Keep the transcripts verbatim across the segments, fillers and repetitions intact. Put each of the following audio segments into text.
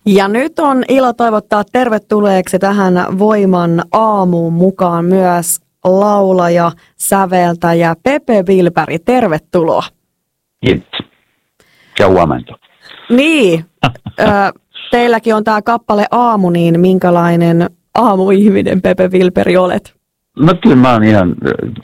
Ja nyt on ilo toivottaa tervetulleeksi tähän Voiman aamuun mukaan myös laulaja, säveltäjä Pepe Wilberg. Tervetuloa. Kiitos. Ja huomenta. Niin, teilläkin on tämä kappale Aamu, niin minkälainen aamuihminen Pepe Wilberg olet? No kyllä mä oon ihan,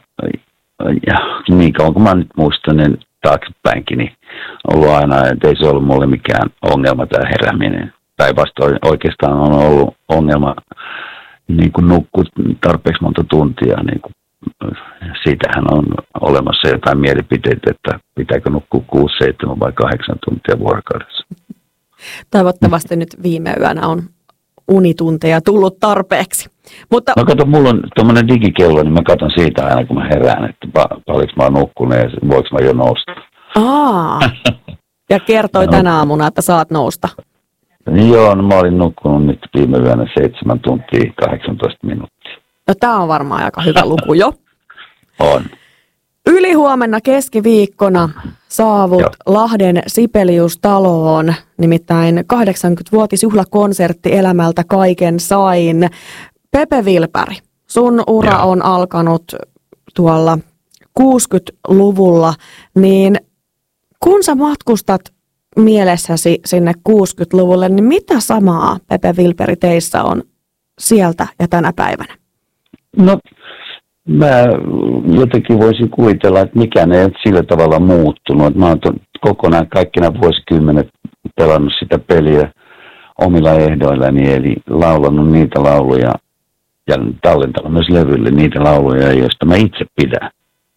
ja niin kauan kun mä nyt muistan, niin taaksepäinkin, niin ollut aina, että ei se ollut mulle mikään ongelma tämä herääminen. Päinvastoin oikeastaan on ollut ongelma niin kuin nukkua tarpeeksi monta tuntia. Niin kuin, siitähän on olemassa jotain mielipiteitä, että pitääkö nukkua kuusi, seitsemän vai kahdeksan tuntia vuorokaudessa. Toivottavasti nyt viime yönä on unitunteja tullut tarpeeksi. Mutta... Mä katson, mulla on tuommoinen digikello, niin mä katson siitä aina, kun mä herään, että pa- paljonko mä oon nukkunut ja voiko mä jo nousta. Aa, ja kertoi no. tänä aamuna, että saat nousta. Joo, no mä olin nukkunut nyt viime yönä seitsemän tuntia, kahdeksantoista minuuttia. No tää on varmaan aika hyvä luku jo. On. Ylihuomenna keskiviikkona saavut Joo. Lahden Sibelius-taloon, nimittäin kahdeksankymmenvuotisjuhlakonsertti Elämältä kaiken sain. Pepe Wilberg, sun ura Joo. on alkanut tuolla kuusikymmentäluvulla, niin kun sä matkustat mielessäsi sinne kuusikymmentäluvulle, niin mitä samaa Pepe Wilberg teissä on sieltä ja tänä päivänä? No, mä jotenkin voisin kuvitella, että mikään ei ole sillä tavalla muuttunut. Mä oon kokonaan kaikki nämä vuosikymmenet pelannut sitä peliä omilla ehdoillani, eli laulanut niitä lauluja ja tallentanut myös levylle niitä lauluja, joista mä itse pidän.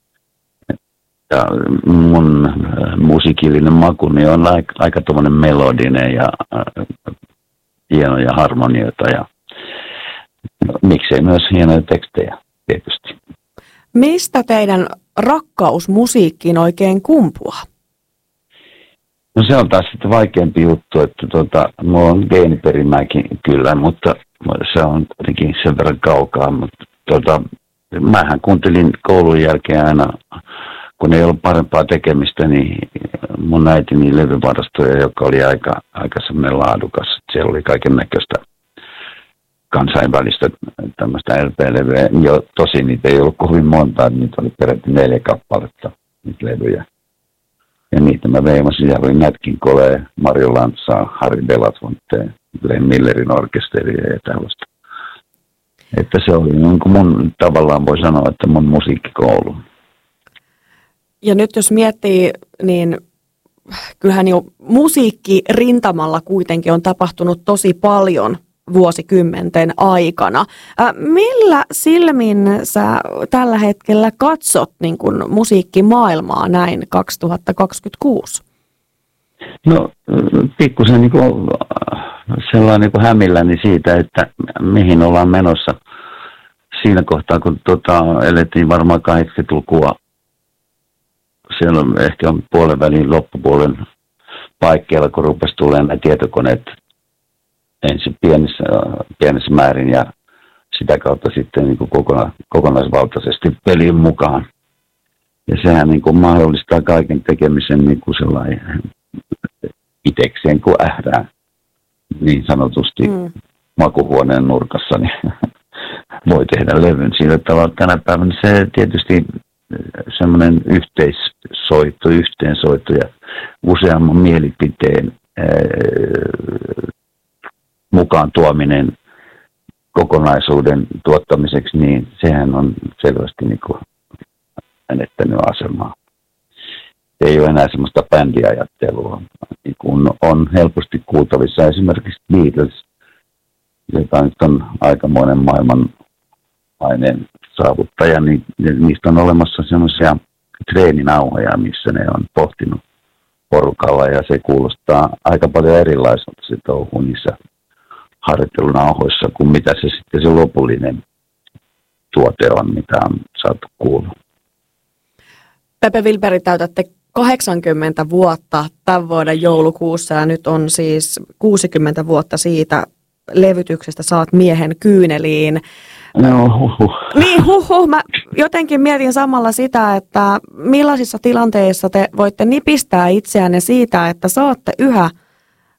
Ja mun musiikillinen makuni on aika, aika tuommoinen melodinen ja äh, hienoja harmonioita ja no, miksei myös hienoja tekstejä tietysti. Mistä teidän rakkaus musiikkiin oikein kumpuaa? No se on taas sitten vaikeampi juttu, että tota, mulla on geeniperimääkin kyllä, mutta se on kuitenkin sen verran kaukaa. Mutta tota, mähän kuuntelin koulun jälkeen aina, kun ei ollut parempaa tekemistä, niin mun äitini levyvarastoja, joka oli aika, aika semmoinen laadukas. Siellä oli kaiken näköistä kansainvälistä tämmöistä L P-levyä. Jo, tosin niitä ei ollut kovin monta, niitä oli peräti neljä kappaletta, niitä levyjä. Ja niitä mä veimasin, ja oli Nat King Cole, Mario Lanzaa, Harry Belafonte, Glenn Millerin orkesteria ja tällaista. Että se oli niin kuin mun, tavallaan voi sanoa, että mun musiikkikoulu. Ja nyt jos miettii, niin kyllähän jo musiikki rintamalla kuitenkin on tapahtunut tosi paljon vuosikymmenten aikana. Ä, millä silmin sä tällä hetkellä katsot niin kun musiikkimaailmaa näin kaksituhattakaksikymmentäkuusi? No pikkusen niin kuin sellainen niin kuin hämilläni siitä, että mihin ollaan menossa siinä kohtaa, kun tota, elettiin varmaan kahdeksankymmentälukua. Siellä on ehkä on puolen välin loppupuolen paikkeilla, kun rupesi tulemaan nämä tietokoneet ensin pienissä, pienissä määrin ja sitä kautta sitten niin kuin kokona, kokonaisvaltaisesti peliin mukaan. Ja sehän niin kuin mahdollistaa kaiken tekemisen niin kuin sellainen itekseen kuin ährää niin sanotusti mm. makuhuoneen nurkassa, niin voi tehdä levyn sillä tavalla tänä päivänä. Se tietysti semmoinen yhteissoitto, yhteensoitto ja useamman mielipiteen ää, mukaan tuominen kokonaisuuden tuottamiseksi, niin sehän on selvästi niin kuin menettänyt asemaa. Ei ole enää semmoista bändiajattelua, niin kuin on helposti kuultavissa esimerkiksi Beatles, joka nyt on aikamoinen maailmanlainen saavuttaja, niin niistä on olemassa semmoisia treeninauhoja, missä ne on pohtinut porukalla, ja se kuulostaa aika paljon erilaiselta se touhu niissä harjoittelunauhoissa kuin mitä se sitten se lopullinen tuote on, mitä on saatu kuulla. Pepe Wilberg, täytätte kahdeksankymmentä vuotta tämän vuoden joulukuussa ja nyt on siis kuusikymmentä vuotta siitä levytyksestä Saat miehen kyyneliin. No huhhuh. Niin huhhuh. Mä jotenkin mietin samalla sitä, että millaisissa tilanteissa te voitte nipistää itseänne siitä, että saatte yhä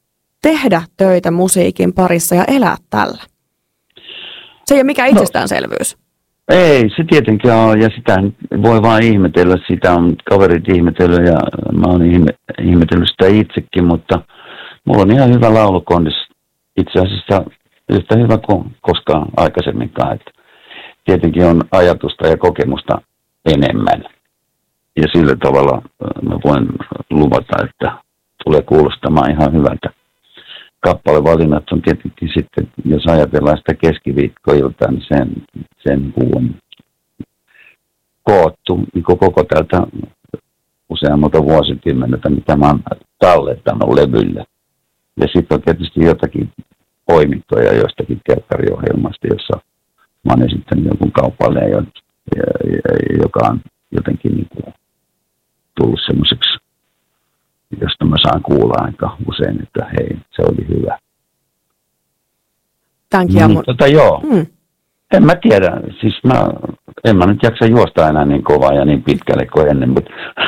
tehdä töitä musiikin parissa ja elää tällä? Se ei ole mikään itsestäänselvyys. No, ei, se tietenkin on, ja sitä voi vaan ihmetellä. Sitä on kaverit ihmetellyt, ja mä oon ihme, ihmetellyt sitä itsekin, mutta mulla on ihan hyvä laulukondis. Itse asiassa yhtä hyvä kuin koskaan aikaisemminkaan. Että tietenkin on ajatusta ja kokemusta enemmän. Ja sillä tavalla mä voin luvata, että tulee kuulostamaan ihan hyvältä. Kappalevalinnat on tietenkin sitten, jos ajatellaan sitä keskiviikkoiltaa, niin sen, sen on koottu niin koko tältä useammalta vuosikymmeneltä, mitä mä oon tallettanut levylle. Ja sitten on tietysti jotakin poimittoja jostakin telkkariohjelmasta, jossa mä oon esittänyt jonkun kaupalleen, joka on jotenkin niin kuin tullut semmoiseksi, josta mä saan kuulla aika usein, että hei, se oli hyvä. Tämänkin niin, mun... tota, joo. Mm. En mä tiedä, siis mä, en mä nyt jaksa juosta enää niin kovaa ja niin pitkälle kuin ennen, mutta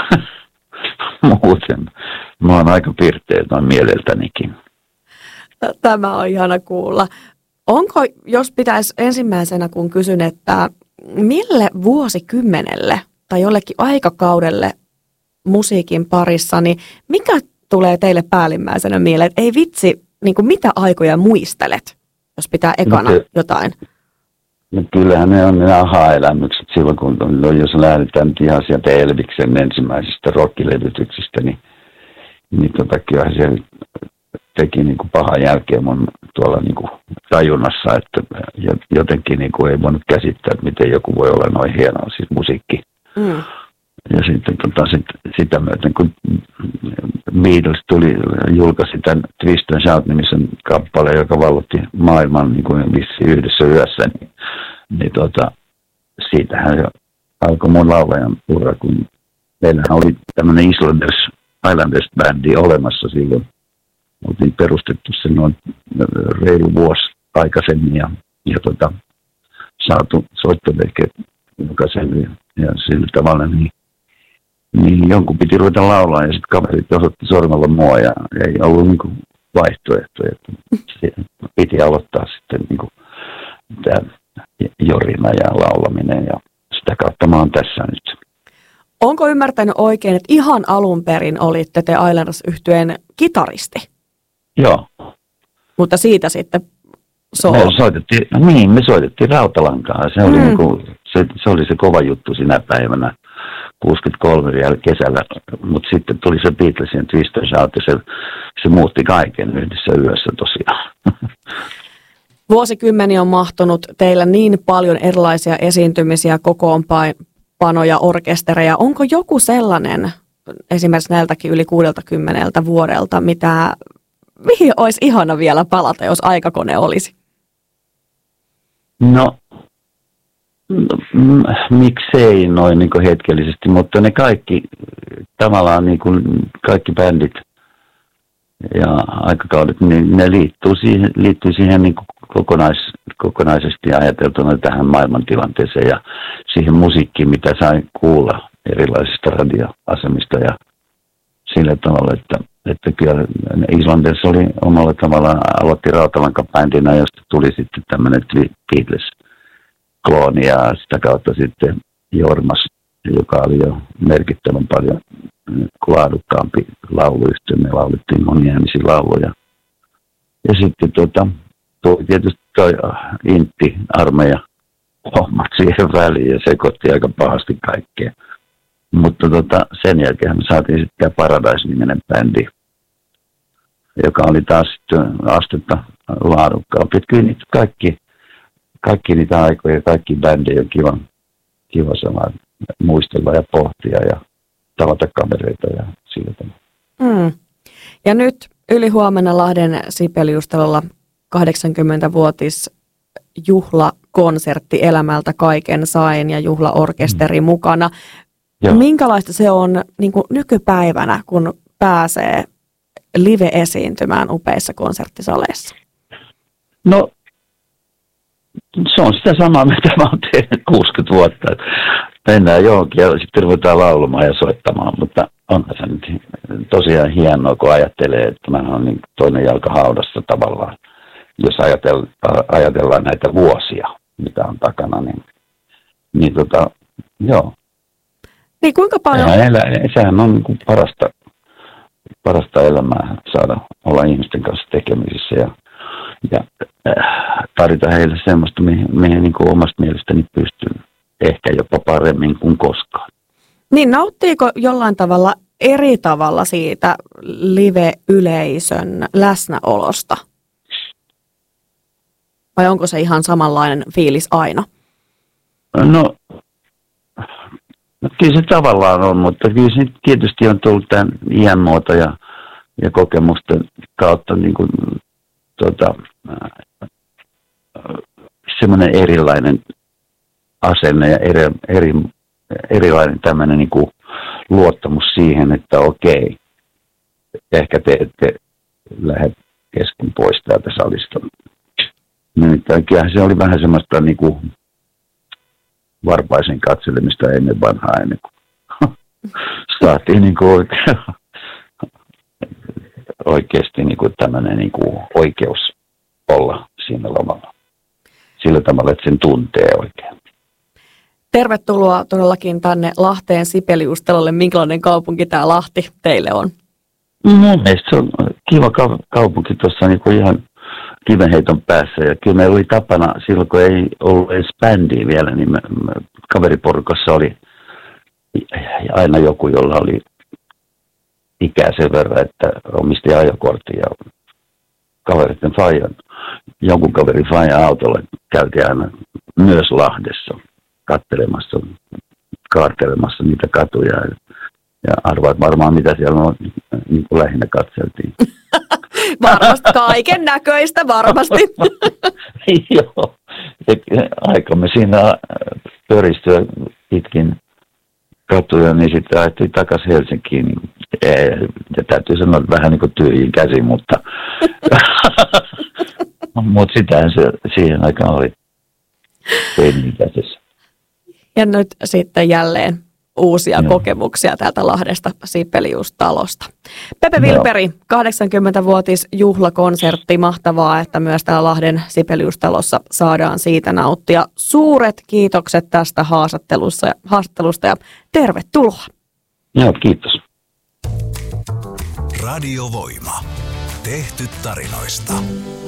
muuten mä oon aika pirteä noin mieleltänikin. Tämä on ihana kuulla. Onko, jos pitäisi ensimmäisenä, kun kysyn, että mille vuosikymmenelle tai jollekin aikakaudelle musiikin parissa, niin mikä tulee teille päällimmäisenä mieleen? Ei vitsi, niin kuin mitä aikoja muistelet, jos pitää ekana no, jotain? No kyllähän ne on ne aha-elämykset silloin, kun no, jos lähdetään ihan sieltä Elviksen ensimmäisistä rockilevytyksistä, niin, niin tota, kyllähän se teki niin kuin pahan jälkeen mun tuolla niin kuin tajunnassa, että jotenkin niin kuin ei voinut käsittää, että miten joku voi olla noin hienoa, siis musiikki. Mm. Ja sitten tota, sit, sitä myöten, kun Beatles tuli, julkaisi tämän Twist and Shout-nimisen kappaleen, joka vallotti maailman niin kuin vissiin yhdessä yössä, niin, niin tota, siitähän jo alkoi mun laulajan ura, kun meillähän oli tämmöinen Islanders, Islanders-bändi olemassa silloin. Oltiin perustettu sen noin reilu vuosi aikaisemmin ja, ja tota, saatu soittovehkeet jokaisen ja sillä tavalla, niin, niin jonkun piti ruveta laulaa ja sitten kaverit osoitti sormella mua ja ei ollut niin kuin vaihtoehtoja. Piti aloittaa sitten niin kuin tämä jorina ja laulaminen ja sitä kautta mä oon tässä nyt. Onko ymmärtänyt oikein, että ihan alun perin olitte te Islanders-yhtyeen kitaristi? Joo. Mutta siitä sitten soolo. Me soitettiin, no niin, me soitettiin rautalankaa. Se oli, mm. niin kuin, se, se oli se kova juttu sinä päivänä, kuusikymmentäkolme vielä kesällä. Mutta sitten tuli se Beatlesien Twist and Shout ja se, se muutti kaiken yhdessä yössä tosiaan. Vuosikymmeni on mahtunut teillä niin paljon erilaisia esiintymisiä, kokoonpanoja, orkestereja. Onko joku sellainen, esimerkiksi näiltäkin yli kuusikymmentä vuodelta, mitä... mihin olisi ihana vielä palata, jos aikakone olisi? No, no m- miksei noin niin kuin hetkellisesti, mutta ne kaikki, tavallaan niin kuin kaikki bändit ja aikakaudet, niin ne liittyy siihen, liittyy siihen niin kuin kokonais, kokonaisesti ajateltuna tähän maailmantilanteeseen ja siihen musiikkiin, mitä sai kuulla erilaisista radioasemista ja sillä tavalla, että Että kyllä Islanders oli omalla tavallaan, aloitti rautalankabändinä, josta tuli sitten tämmöinen Beatles-klooni ja sitä kautta sitten Jormas, joka oli jo merkittävän paljon laadukkaampi lauluyhtiö. Me laulettiin moniäänisiä lauluja. Ja sitten tuota, tuli tietysti toi Intti-armeija hommat siihen väliin ja sekoitti aika pahasti kaikkea. Mutta tota, sen jälkeen me saatiin sitten tämä Paradise-niminen bändi, joka oli taas sitten astetta laadukkaampi. Kyllä niitä kaikki, kaikki niitä aikoja, kaikki bändejä on kiva, kiva sellainen muistella ja pohtia ja tavata kavereita ja sillä tavalla. Mm. Ja nyt ylihuomenna Lahden Sibeliustelolla kahdeksankymmentävuotis juhlakonsertti Elämältä kaiken sain ja juhlaorkesteri mm. mukana. Joo. Minkälaista se on niin kuin nykypäivänä, kun pääsee live-esiintymään upeissa konserttisaleissa? No, se on sitä samaa, mitä mä oon tehnyt kuusikymmentä vuotta. Mennään johonkin ja sitten ruvetaan laulamaan ja soittamaan, mutta on se nyt tosiaan hienoa, kun ajattelee, että mä oon niin toinen jalka haudassa tavallaan. Jos ajatellaan, ajatellaan näitä vuosia, mitä on takana, niin, niin tota, joo. Niin kuinka paljon? Elä, sehän on niin kuin parasta, parasta elämää saada olla ihmisten kanssa tekemisissä ja, ja äh, tarjota heille semmoista, mihin, mihin niin kuin omasta mielestäni pystyy ehkä jopa paremmin kuin koskaan. Niin nauttiiko jollain tavalla eri tavalla siitä live-yleisön läsnäolosta? Vai onko se ihan samanlainen fiilis aina? No, no kyllä se tavallaan on, mutta kyllä se tietysti on tullut tämän iän muuta ja, ja kokemusten kautta niin kuin, tota, semmoinen erilainen asenne ja eri, eri, erilainen tämmöinen niin kuin luottamus siihen, että okei, ehkä te ette lähde kesken pois täältä salista. Nimittäin kyllähän se oli vähän semmoista niin kuin varpaisen katselemista ennen vanhaa, ennen kuin saatiin niin kuin oikein, oikeasti niin kuin tämmöinen niin kuin oikeus olla siinä lavalla. Sillä tavalla, että sen tuntee oikein. Tervetuloa todellakin tänne Lahteen Sibeliustelolle. Minkälainen kaupunki tämä Lahti teille on? Mun mielestä se on kiva kaupunki tuossa niin kuin ihan kivenheiton päässä. Ja kyllä meillä oli tapana, silloin kun ei ollut edes bändiä vielä, niin me, me, kaveriporukassa oli aina joku, jolla oli ikää sen verran, että omisti ajokortin ja kaveritten faijan, jonkun kaverin faijan autolla käytiin aina myös Lahdessa katselemassa, kaartelemassa niitä katuja. Ja arvaat varmaan, mitä siellä on, niin kuin lähinnä katseltiin. Varmasti kaiken näköistä, varmasti. Joo, aikamme siinä pöristyä pitkin katuja, niin sitten ajettiin takaisin Helsinkiin. Ja täytyy sanoa, että vähän niin kuin tyhjiin käsin, mutta mut sitähän se siihen aikaan oli teini-ikäisessä. Ja nyt sitten jälleen uusia Joo. kokemuksia täältä Lahdesta Sibeliustalosta. Pepe Wilberi, kahdeksankymmentävuotisjuhlakonsertti. Mahtavaa, että myös täällä Lahden Sibeliustalossa saadaan siitä nauttia. Suuret kiitokset tästä haastattelusta, haastattelusta ja tervetuloa. Joo, kiitos. Radiovoima. Tehty tarinoista.